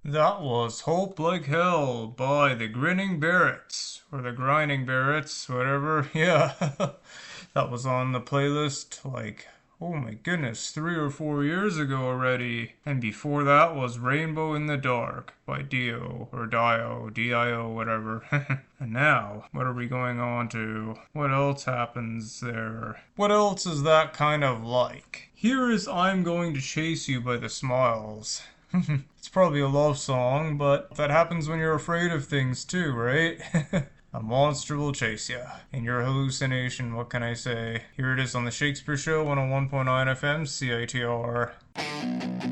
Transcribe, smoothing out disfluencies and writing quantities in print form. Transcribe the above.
That was Hope Like Hell by the Grinning Barretts, or the Grinding Barretts, whatever. Yeah, that was on the playlist like, oh my goodness, 3 or 4 years ago already. And before that was Rainbow in the Dark by Dio, or Dio, D-I-O, whatever. And now, what are we going on to? What else happens there? What else is that kind of like? Here is I'm Going to Chase You by the Smiles. It's probably a love song, but that happens when you're afraid of things too, right? A monster will chase you. In your hallucination, what can I say? Here it is on the Shakespeare Show, 101.9 FM, CITR.